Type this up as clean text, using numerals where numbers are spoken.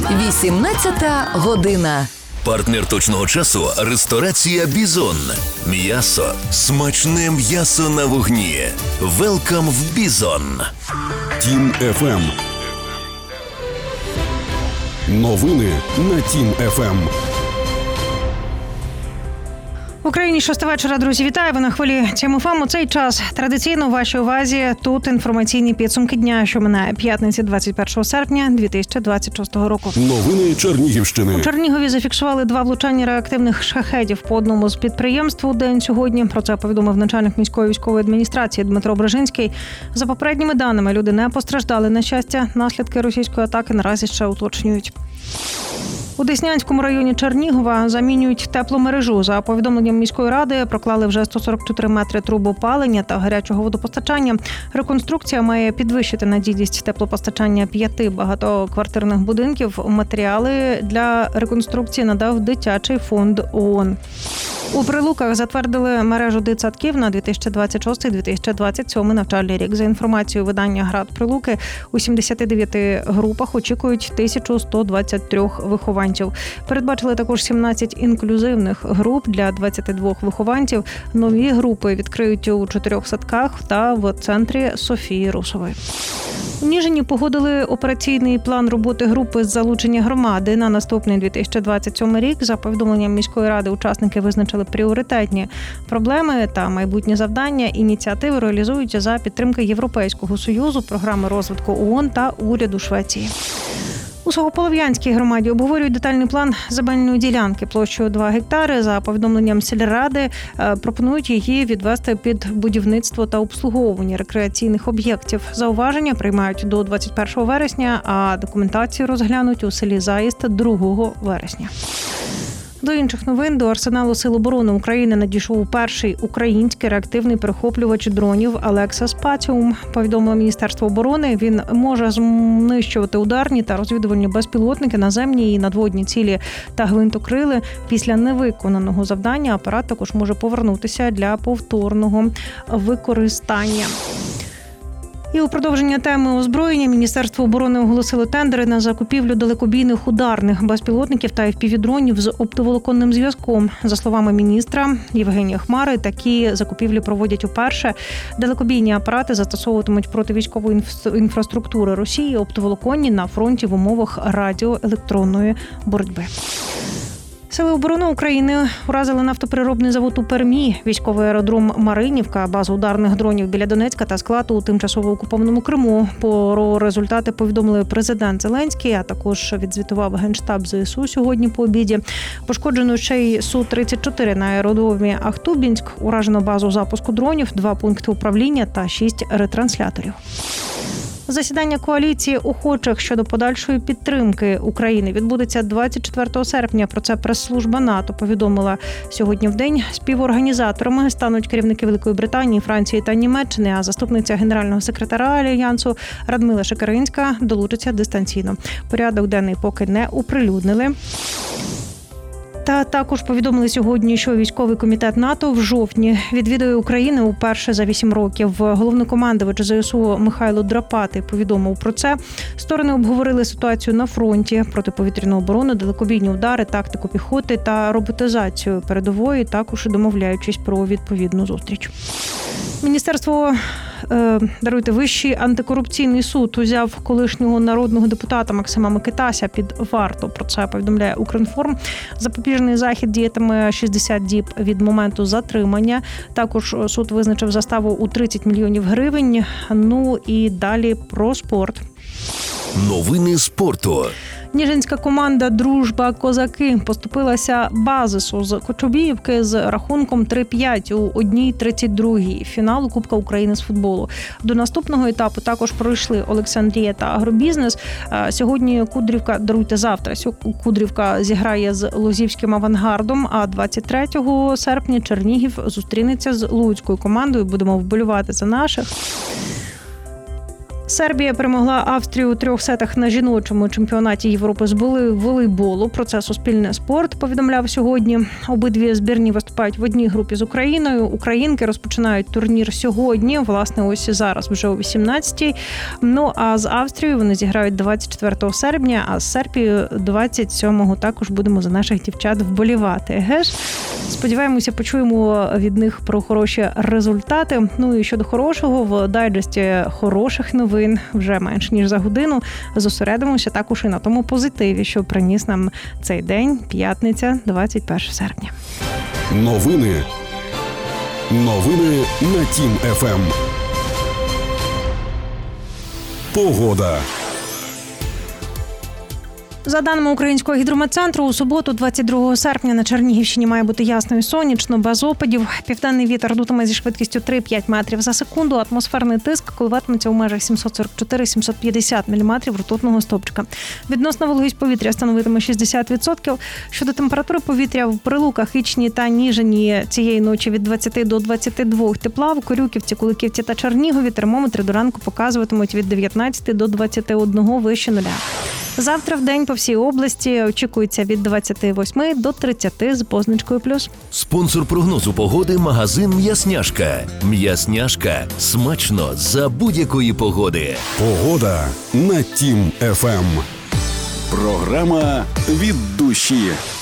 18 година. Партнер точного часу – ресторація «Бізон». М'ясо. Смачне м'ясо на вогні. Велкам в «Бізон». Тім ФМ. Новини на Тім ФМ. В Україні 6 вечора, друзі, вітаю! Ви на хвилі Тім ФМ. У цей час традиційно у вашій увазі тут інформаційні підсумки дня, що минає п'ятниці 21 серпня 2026 року. Новини Чернігівщини. У Чернігові зафіксували 2 влучання реактивних шахедів по одному з підприємств у день сьогодні. Про це повідомив начальник міської військової адміністрації Дмитро Брижинський. За попередніми даними, люди не постраждали. На щастя, наслідки російської атаки наразі ще уточнюють. У Деснянському районі Чернігова замінюють тепломережу. За повідомленням міської ради, проклали вже 144 метри труб опалення та гарячого водопостачання. Реконструкція має підвищити надійність теплопостачання 5 багатоквартирних будинків. Матеріали для реконструкції надав дитячий фонд ООН. У Прилуках затвердили мережу дитсадків на 2026-2027 навчальний рік. За інформацією видання «Град Прилуки», у 79 групах очікують 1123 вихованців. Передбачили також 17 інклюзивних груп для 22 вихованців. Нові групи відкриють у 4 садках та в центрі Софії Русової. У Ніжині погодили операційний план роботи групи з залучення громади на наступний 2027 рік. За повідомленням міської ради, учасники визначили пріоритетні проблеми та майбутні завдання. Ініціативи реалізуються за підтримки Європейського Союзу, програми розвитку ООН та уряду Швеції. У Сухополов'янській громаді обговорюють детальний план земельної ділянки площею 2 гектари. За повідомленням сільради, пропонують її відвести під будівництво та обслуговування рекреаційних об'єктів. Зауваження приймають до 21 вересня, а документацію розглянуть у селі Заїзд 2 вересня. До інших новин. До арсеналу Сил оборони України надійшов перший український реактивний перехоплювач дронів «Алекса Спатіум». Повідомило Міністерство оборони. Він може знищувати ударні та розвідувальні безпілотники, наземні і надводні цілі та гвинтокрили. Після невиконаного завдання апарат також може повернутися для повторного використання. І у продовження теми озброєння Міністерство оборони оголосило тендери на закупівлю далекобійних ударних безпілотників та FPV-дронів з оптоволоконним зв'язком. За словами міністра Євгенія Хмари, такі закупівлі проводять уперше. Далекобійні апарати застосовуватимуть проти військової інфраструктури Росії, оптоволоконні на фронті в умовах радіоелектронної боротьби. Сили оборони України уразили нафтопереробний завод у Пермі, військовий аеродром Маринівка, базу ударних дронів біля Донецька та склад у тимчасово окупованому Криму. Про результати повідомили президент Зеленський, а також відзвітував Генштаб ЗСУ сьогодні по обіді. Пошкоджено ще й Су-34 на аеродромі Ахтубінськ, уражено базу запуску дронів, 2 пункти управління та 6 ретрансляторів. Засідання коаліції охочих щодо подальшої підтримки України відбудеться 24 серпня. Про це прес-служба НАТО повідомила сьогодні в день. Співорганізаторами стануть керівники Великої Британії, Франції та Німеччини, а заступниця генерального секретаря Альянсу Радмила Шекеринська долучиться дистанційно. Порядок денний поки не оприлюднили. Та також повідомили сьогодні, що військовий комітет НАТО в жовтні відвідує Україну уперше за 8 років. Головнокомандувач ЗСУ Михайло Драпатий повідомив про це. Сторони обговорили ситуацію на фронті, протиповітряну оборону, далекобійні удари, тактику піхоти та роботизацію передової, також домовляючись про відповідну зустріч. Вищий антикорупційний суд узяв колишнього народного депутата Максима Микитася під варту. Про це повідомляє Укрінформ. Запобіжний захід діятиме 60 діб від моменту затримання. Також суд визначив заставу у 30 мільйонів гривень. Ну і далі про спорт. Новини спорту. Ніжинська команда «Дружба Козаки» поступилася Базису з Кочубіївки з рахунком 3-5 у 1/32 фіналу Кубка України з футболу. До наступного етапу також пройшли Олександрія та Агробізнес. Сьогодні завтра Кудрівка зіграє з Лозівським Авангардом, а 23 серпня Чернігів зустрінеться з Луцькою командою. Будемо вболівати за наших. Сербія перемогла Австрію у 3 сетах на жіночому чемпіонаті Європи з волейболу. Про це Суспільне спорт повідомляв сьогодні. Обидві збірні виступають в одній групі з Україною. Українки розпочинають турнір сьогодні, власне, ось зараз вже о 18-й. Ну, а з Австрією вони зіграють 24 серпня, а з Сербією 27-го. Також будемо за наших дівчат вболівати. Геш? Сподіваємося, почуємо від них про хороші результати. Ну і щодо хорошого, в дайджесті хороших новин вже менш ніж за годину зосередимося також і на тому позитиві, що приніс нам цей день, п'ятниця, 21 серпня. Новини на Тім ФМ. Погода. За даними Українського гідрометцентру, у суботу, 22 серпня, на Чернігівщині має бути ясно і сонячно, без опадів. Південний вітер дутиме зі швидкістю 3-5 метрів за секунду. Атмосферний тиск коливатиметься у межах 744-750 міліметрів ртутного стовпчика. Відносна вологість повітря становитиме 60%. Щодо температури повітря в Прилуках, Ічні та Ніжині цієї ночі від 20 до 22 тепла. В Корюківці, Куликівці та Чернігові термометри до ранку показуватимуть від 19 до 21 вище нуля. Завтра в день по всій області очікується від 28 до 30 з позначкою плюс. Спонсор прогнозу погоди – магазин «М'ясняшка». «М'ясняшка» – смачно за будь-якої погоди. Погода на Тім ФМ. Програма «Від душі».